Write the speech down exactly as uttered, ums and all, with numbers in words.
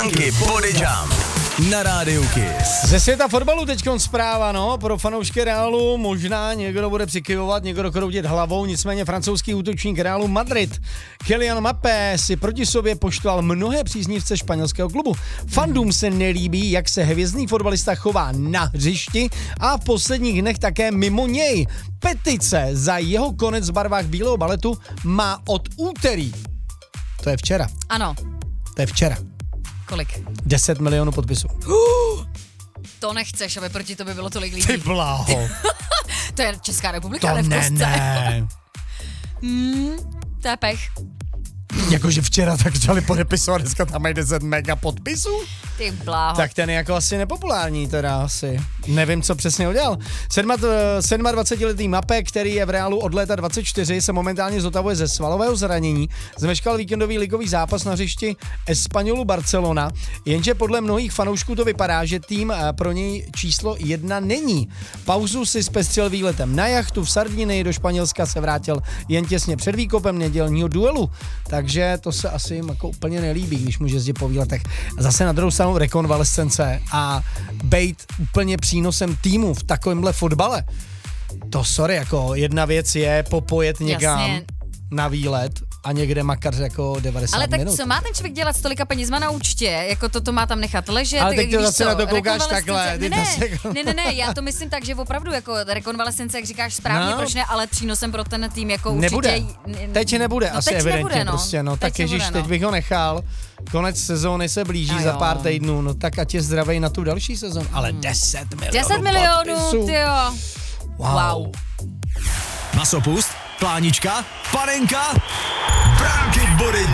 Branky Body Jump na rádiu Kiss. Ze světa fotbalu teďkon zpráva, no, pro fanoušky Realu možná někdo bude přikyvovat, někdo kroutit hlavou, nicméně francouzský útočník Realu Madrid Kylian Mbappé si proti sobě poštval mnohé příznivce španělského klubu. Fandům se nelíbí, jak se hvězdný fotbalista chová na hřišti a v posledních dnech také mimo něj. Petice za jeho konec v barvách bílého baletu má od úterý. To je včera. Ano. To je včera. Kolik? deset milionů podpisů. Uh, to nechceš, aby proti tobě bylo tolik lidí. Ty bláho. To je Česká republika, To ne v ne, kostce. ne. Hmm, to je pech. Jakože včera tak začali podepisovat, dneska tam mají deset mega podpisů? Ty bláho. Tak ten je jako asi nepopulární teda asi. Nevím, co přesně udělal. sedmadvacetiletý Mbappé, který je v Realu od léta dvacet čtyři, se momentálně zotavuje ze svalového zranění. Zmeškal víkendový ligový zápas na hřišti Espanyolu Barcelona, jenže podle mnohých fanoušků to vypadá, že tým pro něj číslo jedna není. Pauzu si zpestřil výletem na jachtu v Sardinii, do Španělska se vrátil jen těsně před výkopem nedělního duelu. Takže to se asi jim jako úplně nelíbí, když může jezdit po výletech. A zase na druhou stranu rekonvalescence a bejt úplně přínosem týmu v takovémhle fotbale. To sorry, jako jedna věc je popojet někam Jasně. na výlet a někde makat jako devadesát Ale tak minut. co má ten člověk dělat s tolika penězma na účtě? Jako toto má tam nechat ležet? Ale teď to víš zase co, na to koukáš rekonvalescence- takhle, ty Ne, to se- ne, ne, ne, já to myslím tak, že opravdu jako rekonvalescence, jak říkáš správně, No. proč ne, ale přínosem pro ten tým jako určitě... Nebude. Teď nebude, no, asi teď evidentně nebude, no. prostě, no. Teď Tak ježiš, nebude, no. teď bych ho nechal. Konec sezóny se blíží A za jo. pár týdnů, no tak ať je zdravej na tu další sezónu. Ale deset milionů deset milionů, podpisů. tyjo. Wow. Wow. Masopust, klánička, panenka, Branky Body